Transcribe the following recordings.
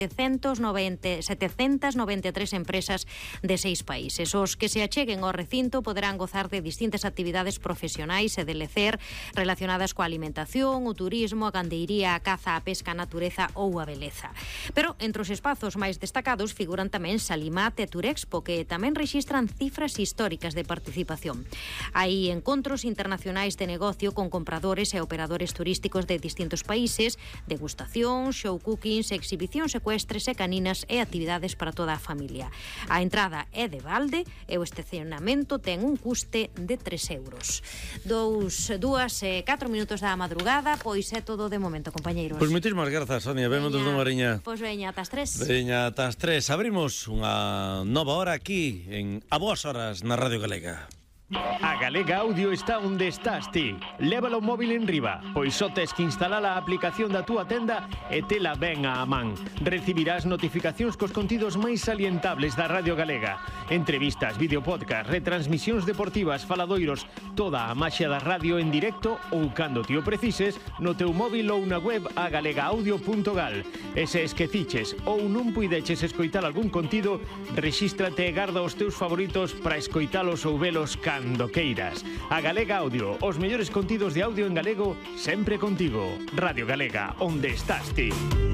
793 empresas de 6 países. Os que se acheguen ao recinto poderán gozar de distintas actividades profesionais e de lecer relacionadas coa alimentación, o turismo, a gandeiría, a caza, a pesca, a natureza ou a beleza. Pero entre os espazos máis destacados figuran tamén Salimat e Turexpo, que tamén rexistran cifras históricas de participación. Hai encontros internacionais de negocio con compradores e operadores turísticos de distintos países, degustación, show cookings, exhibicións ecuestres e caninas e actividades para toda a familia. A entrada é de balde e o estacionamento ten un custe de 3 euros. 2 e 4 minutos da madrugada, pois é todo de momento, compañeiros. Pois moitísimas grazas, Sonia, vemos dunha horiña. Pois veña, ata as 3. Veña, ata as 3. Abrimos unha nova hora aquí en A Boas Horas na Radio Galega. A Galega Audio está onde estás ti. Lévalo o móvil en riba, pois só tes que instalar a aplicación da túa tenda e tela ben á man. Recibirás notificacións cos contidos máis salientables da Radio Galega. Entrevistas, videopodcast, retransmisións deportivas, faladoiros, toda a maxia da radio en directo ou cando ti o precises no teu móvil ou na web agalegaudio.gal. E se esqueciches ou non puideches escoitar algún contido, rexístrate e garda os teus favoritos para escoitalos ou velos cando queiras. A Galega Audio, os mellores contidos de audio en galego sempre contigo. Radio Galega, onde estás ti.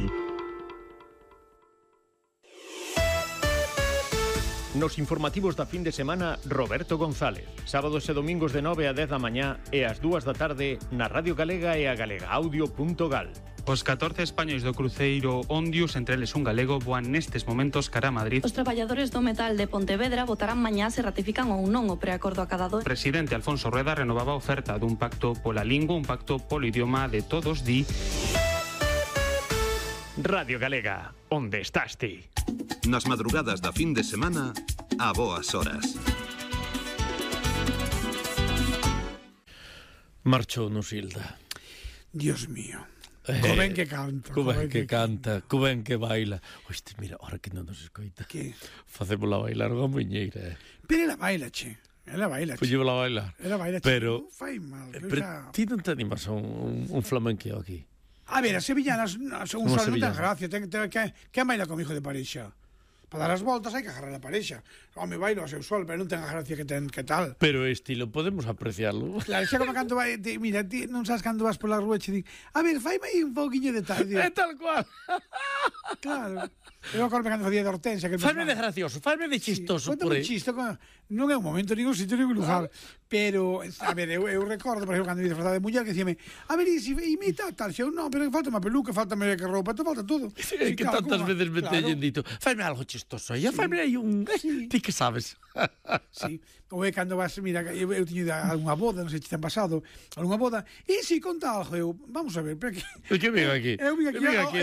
Nos informativos da fin de semana, Roberto González. Sábados e domingos de 9 a 10 da mañá e ás 2 da tarde na Radio Galega e a galegaudio.gal. Os 14 españois do cruceiro Ondius, entre eles un galego, voan nestes momentos cara a Madrid. Os traballadores do metal de Pontevedra votarán mañá se ratifican ou non o preacordo acadado. O presidente Alfonso Rueda renovaba a oferta dun pacto pola lingua, un pacto polo idioma de todos, di... Radio Galega, onde estás ti? Nas madrugadas da fin de semana, A Boas Horas. Marchou Nusilda. Dios mío. Co ben que canta. Co ben que canta, co ben que baila. Oiste, mira, ahora que non nos escoita. Que? Facémola bailar unha muñeira. Pero ela baila, che. Ela baila, che. Fuyémola bailar. Ela baila, che. Pero Non fai mal. Pero ti non te animas a un flamenqueo aquí? A ver, as sevillanas son un sol non ten gracia. Que baila con hijo de parexa? Para dar as voltas hai que agarrar a parexa. Home, bailo a seu sol, pero non ten a gracia que tal. Pero o estilo podemos apreciarlo. Claro, xa como cando vai, mira, ti non sabes cando vas pola rúa e che di, a ver, faime aí un pouquiño de tal. É tal cual. Claro. Eu acordo cando facía de Hortensia. Faime de gracioso, faime de chistoso. Sí, por aí. Chisto, non é un momento, ningún sitio, ningún lugar. Pero, a ver, eu recordo, por exemplo, cando me disfrazaba de muller, que dicíame, a ver, imita tal, xeu, non, pero falta unha peluca, falta que roupa, falta todo. É que tantas veces me teñen dito, faime algo chistoso, e faime aí un... Ti que sabes? Sí, ou é cando vas, mira, eu tiño ido a unha boda, non sei se te han pasado, a unha boda, e si, conta algo, eu, vamos a ver, pero que... Que vengo aquí? Eu vengo aquí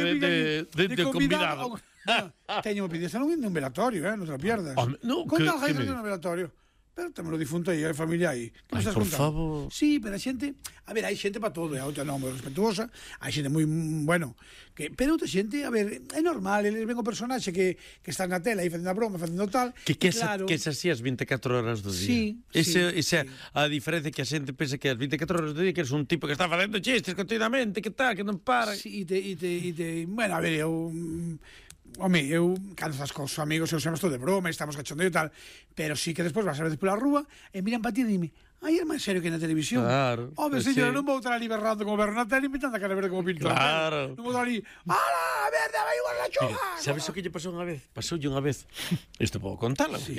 de convidado. Teño que pedir nun velatorio, non te lo pierdas. Conta algo nun velatorio. Pero temos o difunto aí, a familia aí. Ai, por favor. Sí, pero a xente... A ver, hai xente para todo, a outra non, moi respetuosa, hai xente moi, bueno... Pero outra xente, a ver, é normal, eles ven o personaxe que está na tela aí facendo a broma, facendo tal... Que é así as 24 horas do día. Sí. Esa a diferencia que a xente pensa que as 24 horas do día que eres un tipo que está facendo chistes continuamente, que tal, que non para... Sí, bueno, a ver, eu... Home, eu cando estás cos amigos eu somos todo de broma, estamos cachondeo e tal, pero sí que despois vas a veces pola rúa e miran para ti e dime, ai, é máis serio que na televisión. Claro. Home, señora, non vou estar ali berrando como berro na tele, imitando a cara verde como pintor. Claro. Non vou estar ali, ala, verde, vai igual la chuga. Sabes o que lle pasou unha vez? Pasoulle unha vez, isto podo contalo, sí.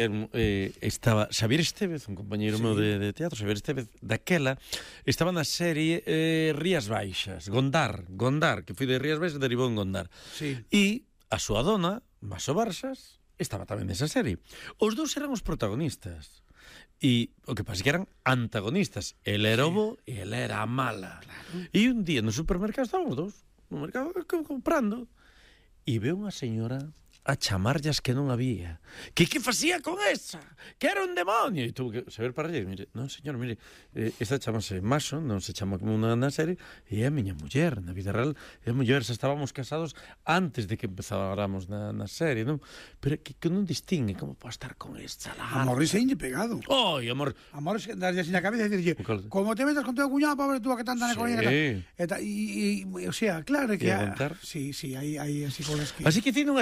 Estaba Xavier Estévez, un compañeiro meu de teatro, Xavier Estévez, daquela, estaba na serie Rías Baixas, Gondar, que foi de Rías Baixas, derivou en Gondar. Sí. E a súa dona, Maso Barsas, estaba tamén nesa serie. Os dous eran os protagonistas. E o que pasa que eran antagonistas. El era o bo e el era a mala. Claro. E un día no supermercado estaban os dous, no mercado comprando, e veo unha señora a chamarllas que non había. Que facía con esa? Que era un demonio. E tuve que saber para ella. Mire, non, señor, mire, esta chamase Maso, non se chama como unha na serie, e é a miña muller, na vida real, é a muller, xa estábamos casados antes de que empezáramos na serie, non? Pero que non distingue como pode estar con esta larga. Amor, ese inlle pegado. Oi, amor. Amor, darlle así na cabeza e dicirlle, como te metas con teu cuñado, pobre túa que tanta necoña. Sí. E, o sea, claro que... Sí, sí, hai así cosas que... Así que tiene unha